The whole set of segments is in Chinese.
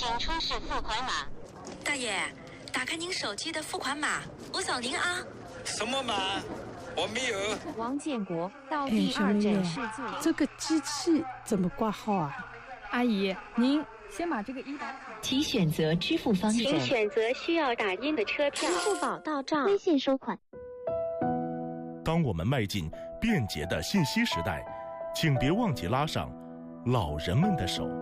请出示付款码。 大爷，打开您手机的付款码，我扫您啊。 什么码？我没有。 王建国到第二诊室就这个机器怎么挂号啊？ 阿姨，您先把这个医保卡。 请选择支付方式。 请选择需要打印的车票。 支付宝到账， 微信收款。 当我们迈进便捷的信息时代，请别忘记拉上老人们的手。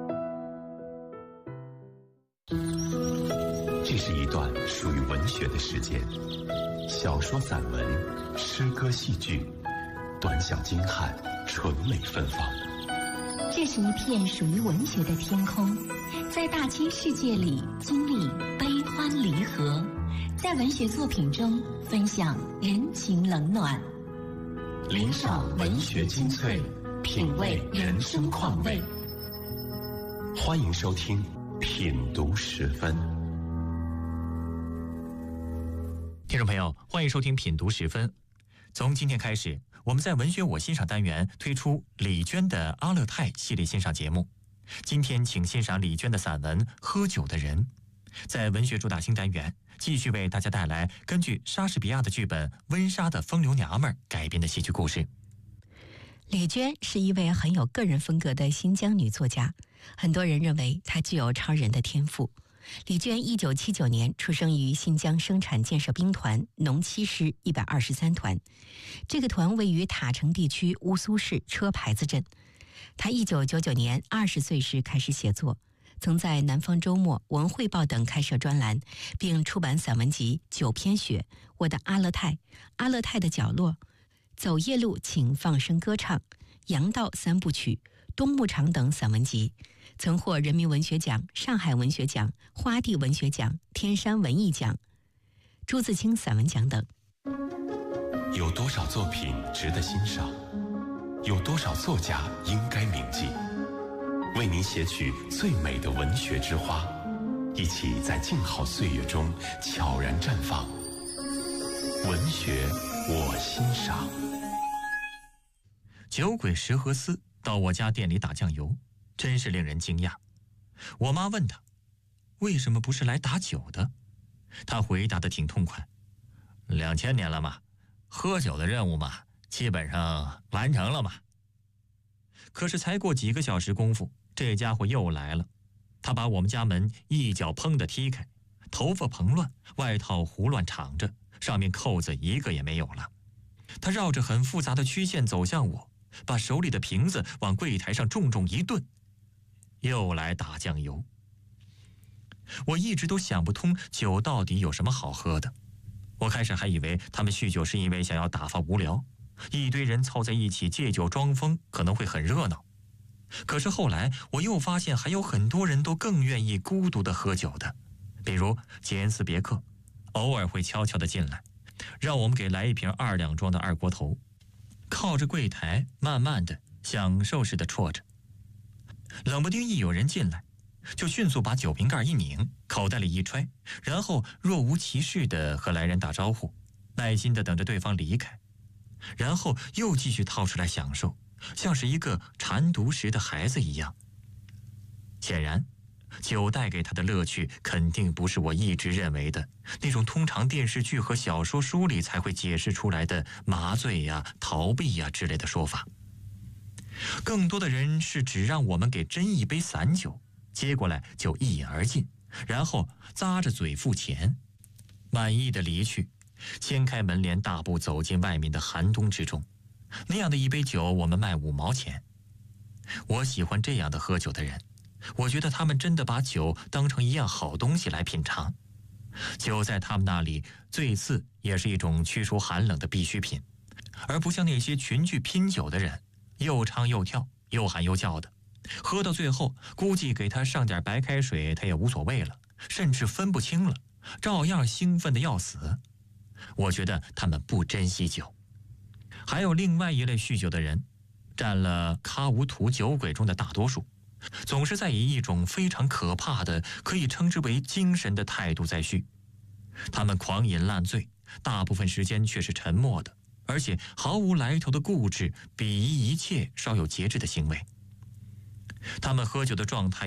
这是一段属于文学的时间，小说、散文、诗歌、戏剧，短小精悍，纯美芬芳。 这是一片属于文学的天空，在大千世界里经历悲欢离合，在文学作品中分享人情冷暖， 聆赏文学精粹，品味人生况味。欢迎收听品读十分。 听众朋友，欢迎收听品读十分。从今天开始，我们在文学我欣赏单元推出李娟的阿勒泰系列欣赏节目。今天请欣赏李娟的散文《喝酒的人》。在文学主打新单元，继续为大家带来根据莎士比亚的剧本《温莎的风流娘们》改编的戏剧故事。 李娟是一位很有个人风格的新疆女作家，很多人认为她具有超人的天赋。李娟1979年出生于新疆生产建设兵团农七师123团，这个团位于塔城地区乌苏市车牌子镇。她1999年20岁时开始写作，曾在《南方周末》《文汇报》等开设专栏，并出版散文集《九篇雪》《我的阿勒泰》《阿勒泰的角落》《走夜路请放声歌唱》《阳道三部曲》《冬牧场》等散文集，曾获人民文学奖、上海文学奖、花地文学奖、天山文艺奖、朱自清散文奖等。 有多少作品值得欣赏？有多少作家应该铭记？为您写取最美的文学之花，一起在静好岁月中悄然绽放。文学我欣赏。 酒鬼石河斯到我家店里打酱油，真是令人惊讶。我妈问他为什么不是来打酒的，他回答得挺痛快：2000年了嘛，喝酒的任务嘛，基本上完成了嘛。可是才过几个小时功夫，这家伙又来了。他把我们家门一脚砰地踢开，头发蓬乱，外套胡乱敞着，上面扣子一个也没有了。他绕着很复杂的曲线走向我，把手里的瓶子往柜台上重重一顿，又来打酱油。我一直都想不通酒到底有什么好喝的。我开始还以为他们酗酒是因为想要打发无聊，一堆人凑在一起借酒装疯可能会很热闹。可是后来我又发现还有很多人都更愿意孤独地喝酒的，比如杰恩斯别克偶尔会悄悄地进来，让我们给来一瓶2两装的二锅头，靠着柜台慢慢地享受似的啜着。冷不丁一有人进来，就迅速把酒瓶盖一拧，口袋里一揣，然后若无其事地和来人打招呼，耐心地等着对方离开，然后又继续掏出来享受，像是一个馋毒时的孩子一样。显然酒带给他的乐趣肯定不是我一直认为的那种通常电视剧和小说书里才会解释出来的麻醉呀、逃避呀之类的说法。更多的人是只让我们给斟一杯散酒，接过来就一饮而尽，然后咂着嘴付钱，满意的离去，掀开门帘大步走进外面的寒冬之中。那样的一杯酒我们卖5毛钱。我喜欢这样的喝酒的人，我觉得他们真的把酒当成一样好东西来品尝。酒在他们那里最次也是一种驱除寒冷的必需品，而不像那些群聚拼酒的人，又唱又跳，又喊又叫的，喝到最后估计给他上点白开水他也无所谓了，甚至分不清了，照样兴奋得要死。我觉得他们不珍惜酒。还有另外一类酗酒的人，占了喀乌图酒鬼中的大多数，总是在以一种非常可怕的可以称之为精神的态度在酗。他们狂饮烂醉，大部分时间却是沉默的，而且毫无来头的固执，鄙夷一切稍有节制的行为。他们喝酒的状态